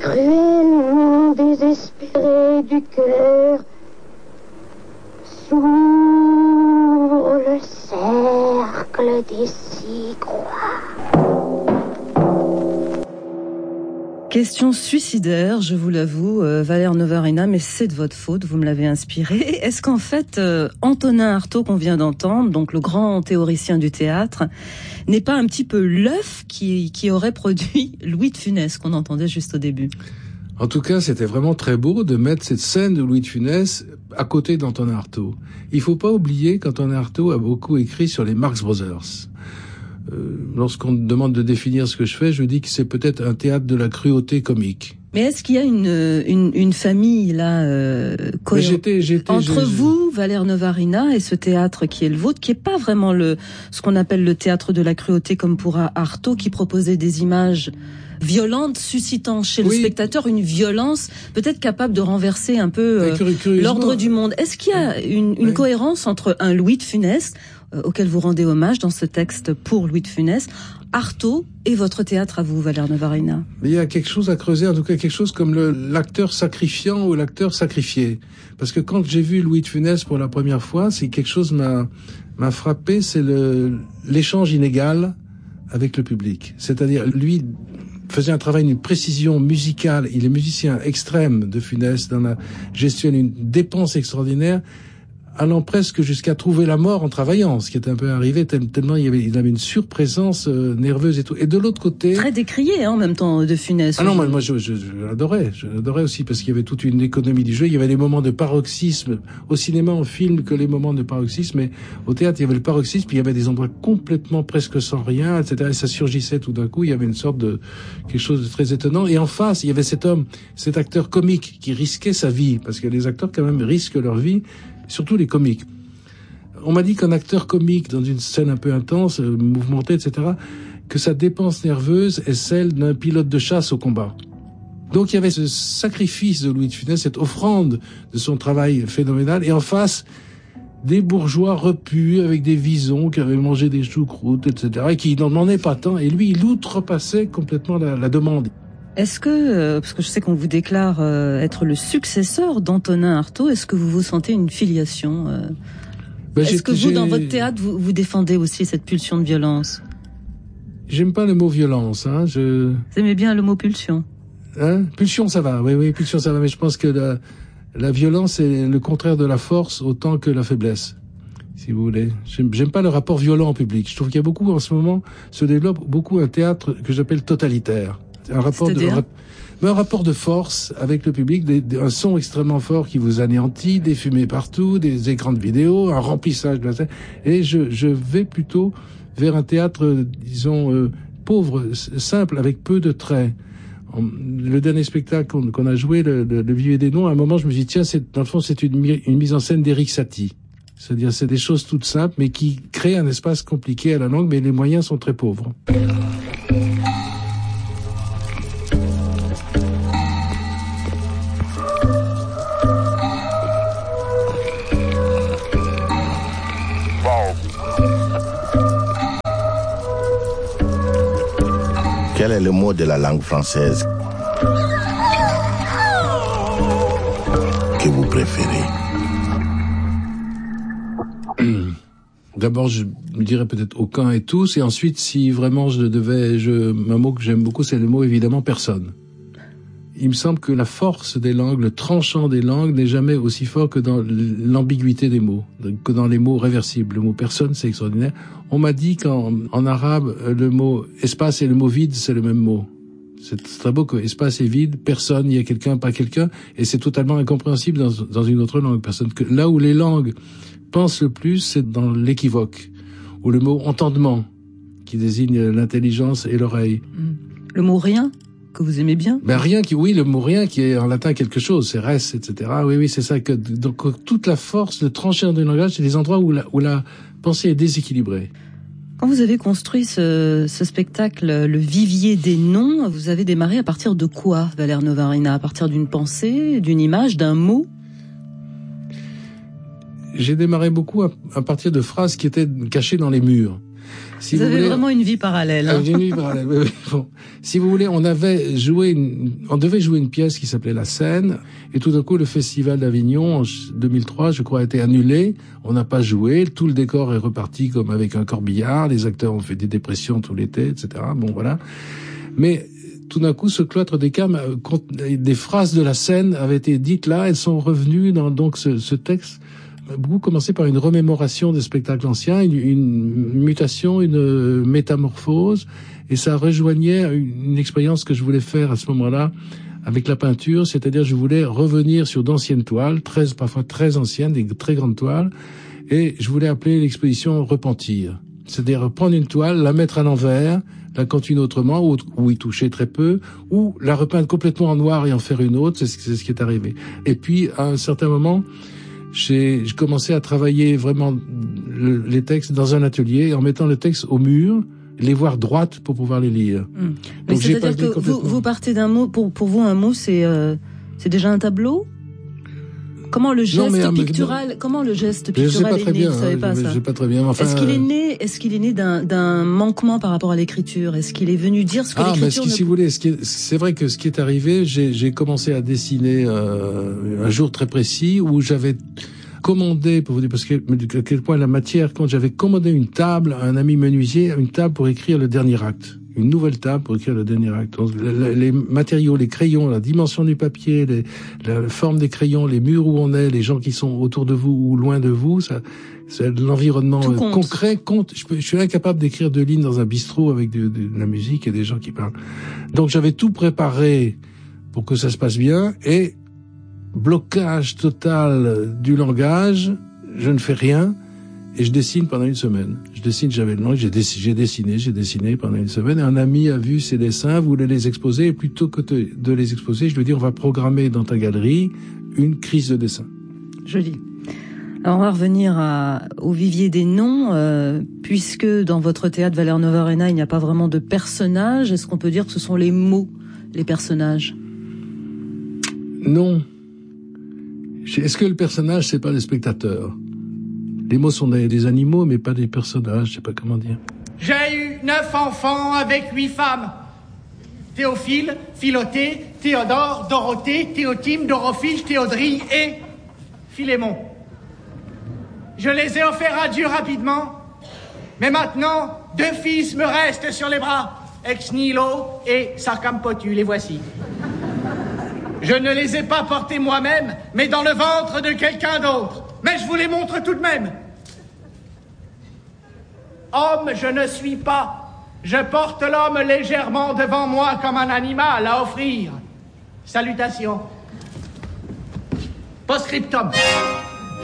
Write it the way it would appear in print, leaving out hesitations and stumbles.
cruellement désespéré du cœur, s'ouvre le cercle des 6 croix. Question suicidaire, je vous l'avoue, Valère Novarina, mais c'est de votre faute, vous me l'avez inspiré. Est-ce qu'en fait, Antonin Artaud, qu'on vient d'entendre, donc le grand théoricien du théâtre, n'est pas un petit peu l'œuf qui aurait produit Louis de Funès, qu'on entendait juste au début? En tout cas, c'était vraiment très beau de mettre cette scène de Louis de Funès à côté d'Antonin Artaud. Il faut pas oublier qu'Antonin Artaud a beaucoup écrit sur les Marx Brothers. Lorsqu'on me demande de définir ce que je fais, je dis que c'est peut-être un théâtre de la cruauté comique. Mais est-ce qu'il y a une famille là cohérente entre vous, Valère Novarina, et ce théâtre qui est le vôtre, qui est pas vraiment ce qu'on appelle le théâtre de la cruauté comme pour Artaud, qui proposait des images violentes, suscitant chez le spectateur une violence peut-être capable de renverser un peu l'ordre du monde. Est-ce qu'il y a une cohérence entre un Louis de Funès, auquel vous rendez hommage dans ce texte pour Louis de Funès, Artaud et votre théâtre à vous, Valère Novarina? Mais il y a quelque chose à creuser, en tout cas quelque chose comme l'acteur sacrifiant ou l'acteur sacrifié. Parce que quand j'ai vu Louis de Funès pour la première fois, c'est quelque chose m'a frappé, c'est l'échange inégal avec le public. C'est-à-dire, lui faisait un travail d'une précision musicale, il est musicien extrême de Funès, dans la gestuelle, une dépense extraordinaire, allant presque jusqu'à trouver la mort en travaillant, ce qui est un peu arrivé tellement il avait une surprésence nerveuse et tout. Et de l'autre côté... Très décrié, en même temps, de Funès. Ah non, moi je l'adorais aussi, parce qu'il y avait toute une économie du jeu, il y avait des moments de paroxysme, au cinéma on filme que les moments de paroxysme, mais au théâtre il y avait le paroxysme, puis il y avait des endroits complètement presque sans rien, etc. Et ça surgissait tout d'un coup, il y avait une sorte de quelque chose de très étonnant. Et en face, il y avait cet acteur comique qui risquait sa vie, parce que les acteurs quand même risquent leur vie, surtout les comiques. On m'a dit qu'un acteur comique, dans une scène un peu intense, mouvementée, etc., que sa dépense nerveuse est celle d'un pilote de chasse au combat. Donc il y avait ce sacrifice de Louis de Funès, cette offrande de son travail phénoménal, et en face, des bourgeois repus avec des visons qui avaient mangé des choucroutes, etc., et qui n'en demandaient pas tant, et lui, il outrepassait complètement la demande. Est-ce que, parce que je sais qu'on vous déclare être le successeur d'Antonin Artaud, est-ce que vous vous sentez une filiation Est-ce que vous, dans votre théâtre, vous défendez aussi cette pulsion de violence? J'aime pas le mot violence, hein. Vous aimez bien le mot pulsion? Hein? Pulsion, ça va, oui, pulsion, ça va, mais je pense que la violence est le contraire de la force autant que la faiblesse, si vous voulez. J'aime pas le rapport violent en public. Je trouve qu'il y a beaucoup, en ce moment, se développe beaucoup un théâtre que j'appelle totalitaire. Un rapport de force avec le public, un son extrêmement fort qui vous anéantit, des fumées partout, des écrans de vidéo, un remplissage de la scène. Et je vais plutôt vers un théâtre, disons, pauvre, simple, avec peu de traits. Le dernier spectacle qu'on a joué, le Vivier des Noms, à un moment, je me suis dit, tiens, dans le fond, c'est une mise en scène d'Éric Satie. C'est-à-dire, c'est des choses toutes simples, mais qui créent un espace compliqué à la langue, mais les moyens sont très pauvres. Quel est le mot de la langue française que vous préférez? D'abord, je me dirais peut-être aucun et tous, et ensuite, si vraiment un mot que j'aime beaucoup, c'est le mot évidemment personne. Il me semble que la force des langues, le tranchant des langues n'est jamais aussi fort que dans l'ambiguïté des mots, que dans les mots réversibles. Le mot personne, c'est extraordinaire. On m'a dit qu'en arabe, le mot espace et le mot vide, c'est le même mot. C'est très beau que espace et vide, personne, il y a quelqu'un, pas quelqu'un, et c'est totalement incompréhensible dans une autre langue. Là où les langues pensent le plus, c'est dans l'équivoque, ou le mot entendement, qui désigne l'intelligence et l'oreille. Le mot rien, que vous aimez bien? Le mot rien qui est en latin quelque chose, c'est res, etc. Oui, c'est ça que, donc, toute la force, le tranchant du langage, c'est des endroits où la pensée est déséquilibrée. Quand vous avez construit ce spectacle, le Vivier des Noms, vous avez démarré à partir de quoi, Valère Novarina? À partir d'une pensée, d'une image, d'un mot? J'ai démarré beaucoup à partir de phrases qui étaient cachées dans les murs. Si vous avez vraiment une vie parallèle. Hein. Une vie parallèle. Oui. Bon. Si vous voulez, on devait jouer une pièce qui s'appelait La Seine, et tout d'un coup, le Festival d'Avignon, en 2003, je crois, a été annulé. On n'a pas joué. Tout le décor est reparti comme avec un corbillard. Les acteurs ont fait des dépressions tout l'été, etc. Bon, voilà. Mais tout d'un coup, ce cloître des Carmes, des phrases de La Seine avaient été dites là. Elles sont revenues dans donc ce texte. Beaucoup commencé par une remémoration des spectacles anciens, une mutation, une métamorphose, et ça rejoignait une expérience que je voulais faire à ce moment-là avec la peinture, c'est-à-dire je voulais revenir sur d'anciennes toiles, parfois très anciennes, des très grandes toiles, et je voulais appeler l'exposition Repentir. C'est-à-dire prendre une toile, la mettre à l'envers, la continuer autrement, ou y toucher très peu, ou la repeindre complètement en noir et en faire une autre, c'est ce qui est arrivé. Et puis, à un certain moment, j'ai commencé à travailler vraiment les textes dans un atelier en mettant le texte au mur, les voir droites pour pouvoir les lire. Mais c'est-à-dire que vous partez d'un mot, pour vous un mot c'est déjà un tableau? Comment le geste pictural est né, vous savez pas ça? Je sais pas très bien. Enfin, est-ce qu'il est né d'un manquement par rapport à l'écriture? Est-ce qu'il est venu dire ce que l'écriture si vous voulez, c'est vrai que ce qui est arrivé, j'ai commencé à dessiner un jour très précis où j'avais commandé, pour vous dire, parce que à quel point la matière, quand j'avais commandé une table à un ami menuisier, une table pour écrire le dernier acte. Une nouvelle table pour écrire le dernier acte. Donc, les matériaux, les crayons, la dimension du papier, la forme des crayons, les murs où on est, les gens qui sont autour de vous ou loin de vous, ça, c'est l'environnement concret compte. Je suis incapable d'écrire 2 lignes dans un bistrot avec de la musique et des gens qui parlent. Donc j'avais tout préparé pour que ça se passe bien, et blocage total du langage, je ne fais rien. Et je dessine pendant une semaine. J'avais le nom, j'ai dessiné pendant une semaine. Et un ami a vu ces dessins, voulait les exposer, et plutôt que de les exposer, je lui ai dit, on va programmer dans ta galerie une crise de dessin. Joli. Alors on va revenir au vivier des noms, puisque dans votre théâtre Valère Novarena, il n'y a pas vraiment de personnages. Est-ce qu'on peut dire que ce sont les mots, les personnages? Non. Est-ce que le personnage, c'est pas le spectateur? Les mots sont des animaux, mais pas des personnages, je sais pas comment dire. J'ai eu 9 enfants avec 8 femmes. Théophile, Philothée, Théodore, Dorothée, Théotime, Dorophile, Théodrie et Philémon. Je les ai offerts à Dieu rapidement, mais maintenant, 2 fils me restent sur les bras, Ex Nihilo et Sarcampotu, les voici. Je ne les ai pas portés moi-même, mais dans le ventre de quelqu'un d'autre. Mais je vous les montre tout de même. Homme, je ne suis pas. Je porte l'homme légèrement devant moi comme un animal à offrir. Salutations. Post-scriptum.